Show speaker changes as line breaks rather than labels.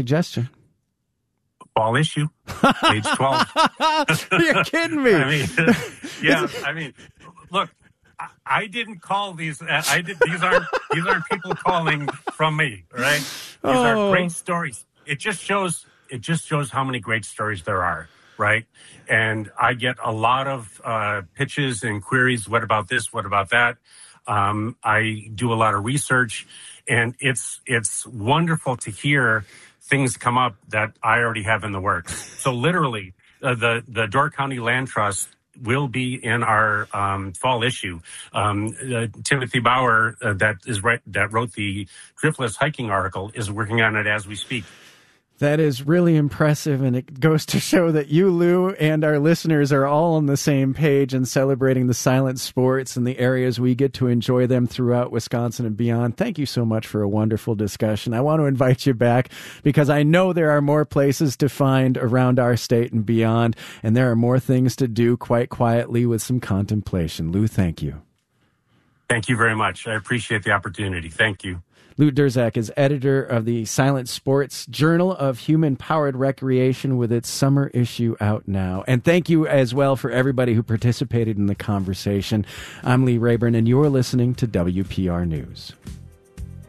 suggestion.
Fall issue, age 12.
You're kidding me.
I mean, look, I didn't call these. These aren't people calling from me. Right? These are great stories. It just shows how many great stories there are. Right? And I get a lot of pitches and queries. What about this? What about that? I do a lot of research, and it's wonderful to hear things come up that I already have in the works. So literally, the Door County Land Trust will be in our fall issue. Timothy Bauer, that wrote the Driftless hiking article, is working on it as we speak.
That is really impressive, and it goes to show that you, Lou, and our listeners are all on the same page in celebrating the silent sports and the areas we get to enjoy them throughout Wisconsin and beyond. Thank you so much for a wonderful discussion. I want to invite you back because I know there are more places to find around our state and beyond, and there are more things to do quite quietly with some contemplation. Lou, thank you.
Thank you very much. I appreciate the opportunity. Thank you.
Lou Durzak is editor of the Silent Sports Journal of Human-Powered Recreation with its summer issue out now. And thank you as well for everybody who participated in the conversation. I'm Lee Rayburn, and you're listening to WPR News.